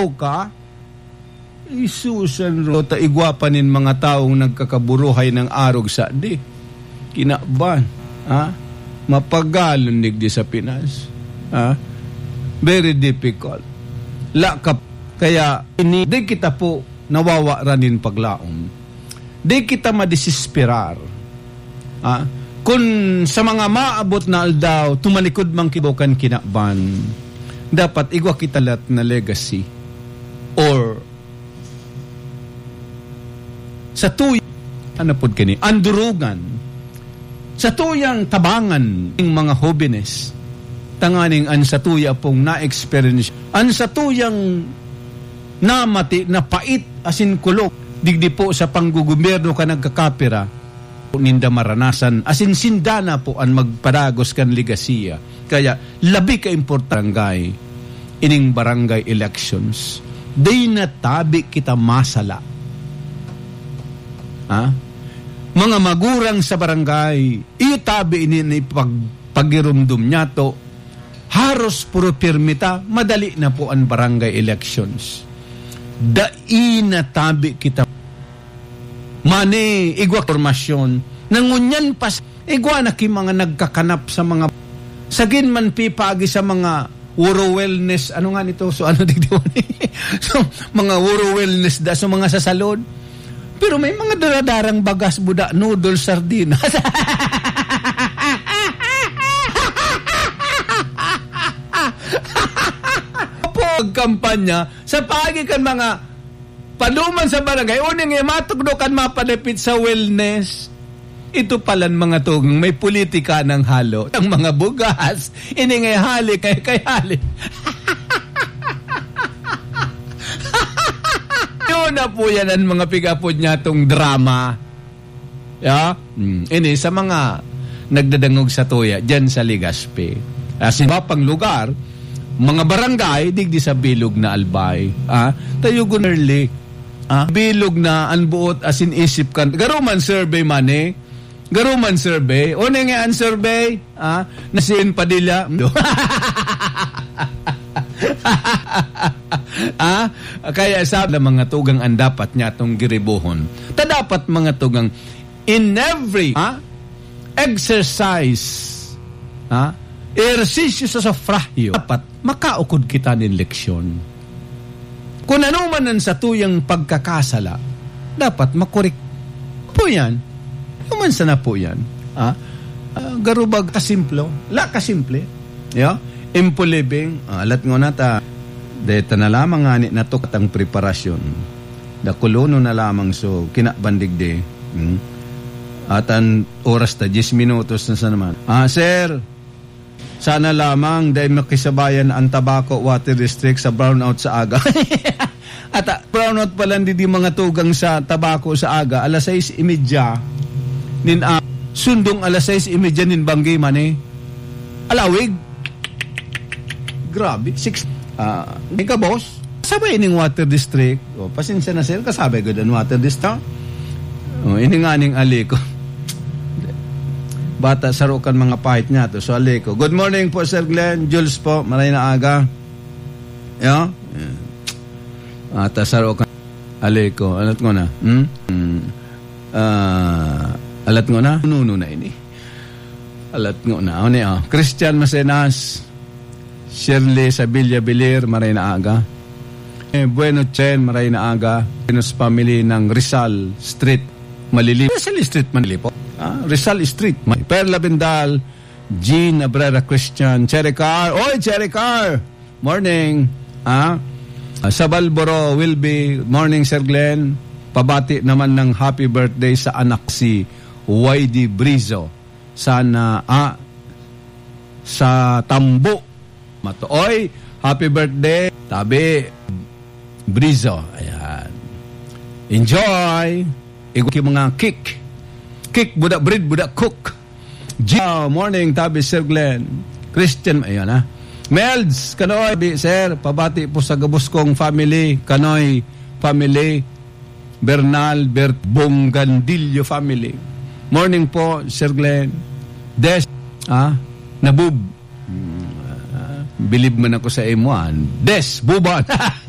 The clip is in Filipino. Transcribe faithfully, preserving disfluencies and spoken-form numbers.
ka, isusan ro, ta igwapanin mga taong nagkakaburuhay ng arog sa di. Kinaban, ha? Mapagalon digdi sa Pinas. Ha? Very difficult. Lakap, kaya ini, di kita po nawawa ranin paglaom. Di kita madisesperar. Ha? Kung sa mga maabot na aldaw, tumalikod mang kibukan kinaban, dapat igwa kita lat na legacy. Or, sa tuyang, ano po kini, andurugan, sa tuyang tabangan ng mga hobbines, tanganing an sa tuya pong na-experience, an sa tuyang namati na pait asin kulok, digdi po sa panggugobyerno ka nagkakapira, ninda maranasan, asin sindana po ang magpadagos kan ligasiya. Kaya, labi ka importangay, ining barangay elections, day natabi kita masala. Ha? Mga magurang sa barangay, iyo tabi ini ni pag, pagirumdum niya to, haros puro pirmita, madali na po ang barangay elections. Dai na tabi kita mani igwa formasyon nangunyan pas igwa na ki mga nagkakanap sa mga sagin man pipagi sa mga woro wellness ano nga nito so ano digdi so mga woro wellness da so mga sasalod pero may mga daradarang bagas buda noodle sardinas pagkampanya sa pagi kan mga paduman sa barangay, uning matugdo kan mapadapit sa wellness. Ito palan mga tugang, may politika ng halo. Ang mga bugas, iningay hali, kay kay hali. Yun na po yan ang mga pigapod niya itong drama. Yeah? Hmm. Ini, sa mga nagdadangog sa tuya, dyan sa Legazpi. As in, pang lugar, mga barangay, digdi sa bilog na albay. Ah, tayo gunerli. Ah, bilog na anbuot asin isip kan garuman survey man eh garuman survey o nga ang survey ah nasin Padilla ah kaya sa mga tugang ang dapat niya tong giribuhon ta dapat mga tugang in every ah exercise ah ehersisyo sa sufragyo dapat makaukod kita nin leksyon. Kung ano man sa tuyang pagkakasala, dapat makorek po yan. Human sana po yan. Ah, uh, garubag kasimplo, la kasimple. Yeah? Impo living, uh, alat nga na ta, deta na lamang nga na to katang preparasyon. Da kuluno na lamang so, kinabandig de. Hmm? At ang oras ta, ten minutos na sa naman. Ah, sir, sana lamang dahil makisabayan ang Tabaco Water District sa brownout sa aga. At uh, brownout pala hindi di mga tugang sa Tabaco sa aga. alas sais imidya nin uh, sundong alas sais imidya nin banggi man eh. Alawig. Grabe. Six. Uh, hindi ka boss? Sabay ining Water District. O, pasensya na sir. Kasabay ko dan Water District. O, ini nga ning ali ko. Bata sarukan mga pahit niya to. So aliko. Good morning po Sir Glenn. Jules po. Maray na aga. Yeah? Yeah. Bata sarukan. Aliko. Alat ko na. Hmm? Hmm. Uh, alat ko na. Nuno na ini. Alat ko na. O niya. Christian Masenas. Shirley Sabilla Bilir. Maray na aga. Eh, Bueno Chen. Maray na aga. Venus family ng Rizal Street. Malili. Rizal Street Malili po. Ah, Rizal Street. Perla Bendal, Jean Abrera Christian, Cherry Car. Oy, Cherry Car! Morning. Ah, sa Balboro will be morning Sir Glenn. Pabati naman ng happy birthday sa anak si Y D Brizo. Sana ah, sa Tambo. Matoy, happy birthday. Tabi Brizo. Ayan. Enjoy. Iguki mga kick. Kick, budak bread, budak cook. G- morning, tabi Sir Glenn. Christian, ayan ha. Melds, kanoy, sir, pabati po sa gabos kong family, kanoy, family, Bernal, Bert, Bonggandillo family. Morning po, Sir Glenn. Des, ah, nabub. Uh, believe man ako sa imuan. Des, buban.